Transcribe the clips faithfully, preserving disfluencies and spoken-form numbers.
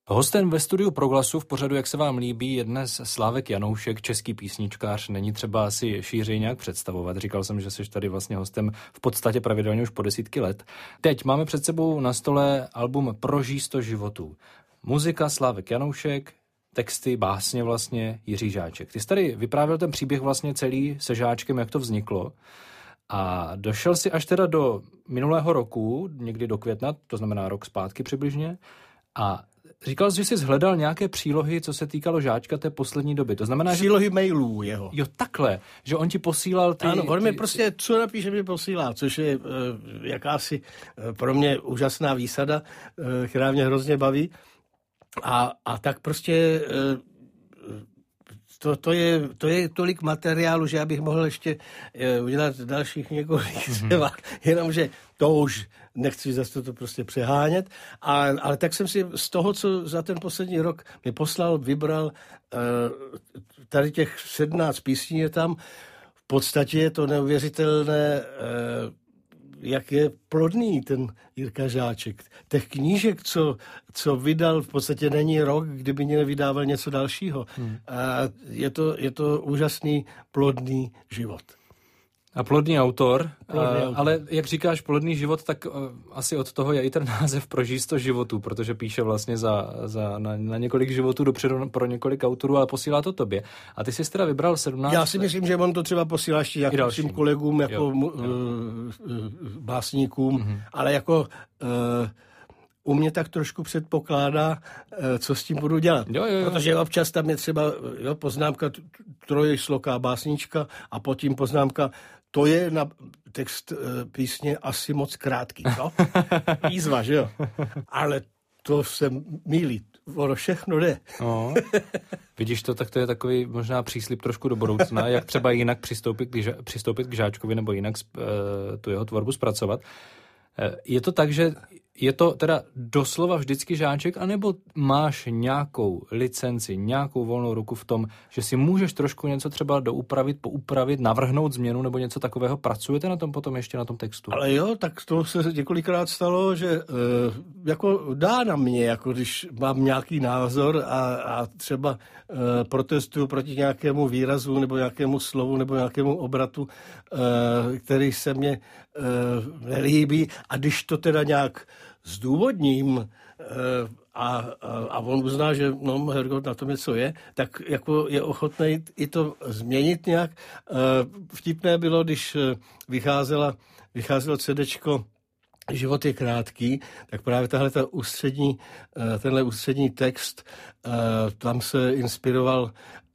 Hostem ve studiu Proglasu v pořadu Jak se vám líbí je dnes Slávek Janoušek, český písničkář. Není třeba asi šířeji nějak představovat. Říkal jsem, že jsi tady vlastně hostem v podstatě pravidelně už po desítky let. Teď máme před sebou na stole album Prožij sto životů. Muzika Slávek Janoušek, texty, básně vlastně Jiří Žáček. Ty jsi tady vyprávěl ten příběh vlastně celý se Žáčkem, jak to vzniklo. A došel si až teda do minulého roku, někdy do května, to znamená rok zpátky přibližně, a říkal jsi, že jsi hledal nějaké přílohy, co se týkalo Žáčka té poslední doby. To znamená, přílohy že... mailů jeho. Jo, takle, že on ti posílal ty... Ano, on mi ty... prostě, co napíše, mi posílá, což je uh, jakási uh, pro mě úžasná výsada, uh, která mě hrozně baví. A, a tak prostě... Uh, To, to, je, to je tolik materiálu, že já bych mohl ještě uh, udělat dalších několik třeba, mm-hmm. jenomže to už nechci zase to prostě přehánět, ale, ale tak jsem si z toho, co za ten poslední rok mi poslal, vybral, uh, tady těch sedmnáct písní je tam, v podstatě je to neuvěřitelné, uh, jak je plodný ten Jirka Žáček. Těch knížek, co, co vydal, v podstatě není rok, kdyby nevydával něco dalšího. Hmm. A je to, je to úžasný, plodný život. A plodný autor, plodný a, autor. Ale jak říkáš plodný život, tak uh, asi od toho je i ten název Prožij sto životů, protože píše vlastně za, za, na, na několik životů dopředu pro několik autorů, ale posílá to tobě. A ty jsi teda vybral sedmnáct... Já si myslím, že on to třeba posílá ještě jako svým kolegům, jako jo, jo. Uh, uh, básníkům, mm-hmm. ale jako... Uh, u mě tak trošku předpokládá, co s tím budu dělat. Jo, jo, jo. Protože občas tam je třeba jo, poznámka trojsloká básnička a potom poznámka, to je na text písně asi moc krátký. No? Výzva, že jo? Ale to se mýlí. Ono všechno jde. No. Vidíš to, tak to je takový možná příslib trošku do budoucna, jak třeba jinak přistoupit k, ža- přistoupit k Žáčkovi nebo jinak uh, tu jeho tvorbu zpracovat. Uh, je to tak, že je to teda doslova vždycky Žáček, anebo máš nějakou licenci, nějakou volnou ruku v tom, že si můžeš trošku něco třeba doupravit, poupravit, navrhnout změnu nebo něco takového? Pracujete na tom potom ještě na tom textu? Ale jo, tak to se několikrát stalo, že e, jako dá na mě, jako když mám nějaký názor a, a třeba e, protestuju proti nějakému výrazu nebo nějakému slovu nebo nějakému obratu, e, který se mně e, nelíbí, a když to teda nějak zdůvodním a, a, a on uzná, že no, Hergot, na tom něco je, tak jako je ochotný i to změnit nějak. Vtipné bylo, když vycházela, vycházelo CDčko Život je krátký, tak právě tahle ta ústřední, tenhle ústřední text, tam se inspiroval,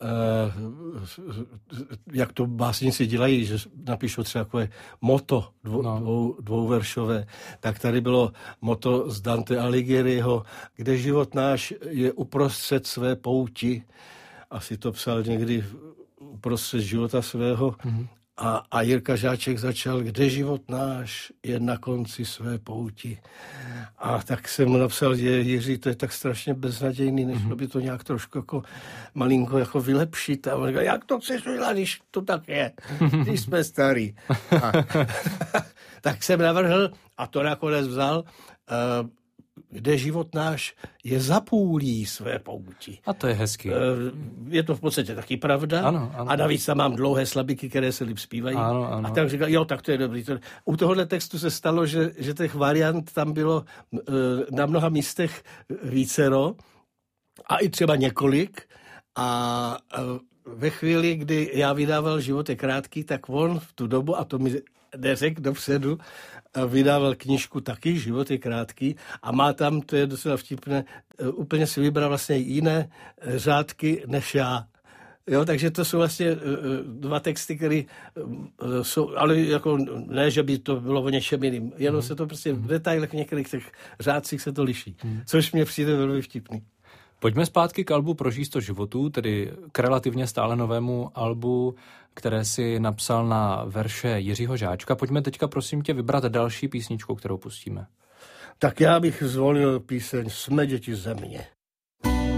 jak to básníci dělají, že napíšou třeba takové moto dvou, no. dvou, dvouveršové, tak tady bylo moto z Dante Alighieriho, kde život náš je uprostřed své pouti, asi to psal někdy uprostřed života svého, mm-hmm. A, a Jirka Žáček začal, kde život náš je na konci své pouti. A tak jsem mu napsal, že Jiří, to je tak strašně beznadějný, než by to nějak trošku jako malinko jako vylepšit. A on říkal, jak to chceš udělat, když to tak je, když jsme starý. A, tak jsem navrhl, a to nakonec vzal, uh, kde život náš je zapůlí své pouti. A to je hezký. Je to v podstatě taky pravda. Ano, ano. A navíc tam mám dlouhé slabiky, které se líp zpívají. Ano, ano. A tak říkal, jo, tak to je dobrý. U tohohle textu se stalo, že, že těch variant tam bylo na mnoha místech vícero a i třeba několik. A ve chvíli, kdy já vydával Život je krátký, tak on v tu dobu, a to mi neřekl dopředu, vydával knížku taky, Život je krátký, a má tam, to je docela vtipné, úplně si vybral vlastně jiné řádky než já. Jo, takže to jsou vlastně dva texty, které jsou, ale jako ne, že by to bylo o něčem jiným, jenom se to prostě v detailech, v některých těch řádcích se to liší, což mě přijde velmi vtipný. Pojďme zpátky k albu Prožij sto životů, tedy k relativně stále novému albu, které si napsal na verše Jiřího Žáčka. Pojďme teďka, prosím tě, vybrat další písničku, kterou pustíme. Tak já bych zvolil píseň Jsme děti země.